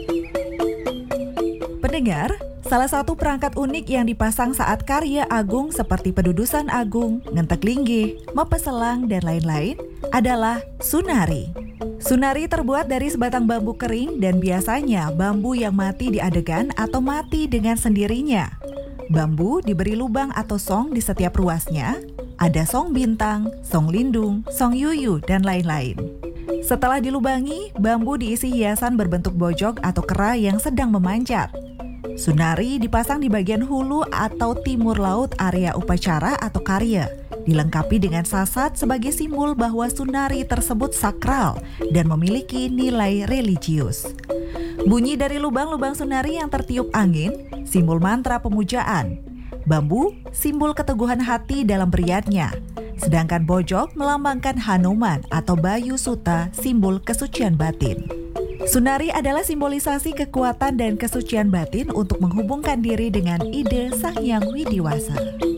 Pendengar, salah satu perangkat unik yang dipasang saat karya agung seperti Pedudusan Agung, Ngentek Linggih, Mepeselang, dan lain-lain adalah sunari. Sunari terbuat dari sebatang bambu kering dan biasanya bambu yang mati di adegan atau mati dengan sendirinya. Bambu diberi lubang atau song di setiap ruasnya, ada song bintang, song lindung, song yuyu, dan lain-lain. Setelah dilubangi, bambu diisi hiasan berbentuk bojok atau kera yang sedang memanjat. Sunari dipasang di bagian hulu atau timur laut area upacara atau karya, dilengkapi dengan sasat sebagai simbol bahwa sunari tersebut sakral dan memiliki nilai religius. Bunyi dari lubang-lubang sunari yang tertiup angin, simbol mantra pemujaan. Bambu, simbol keteguhan hati dalam beriatnya. Sedangkan bojok melambangkan Hanuman atau Bayu Suta, simbol kesucian batin. Sunari adalah simbolisasi kekuatan dan kesucian batin untuk menghubungkan diri dengan ide Sang Hyang Widiwasa.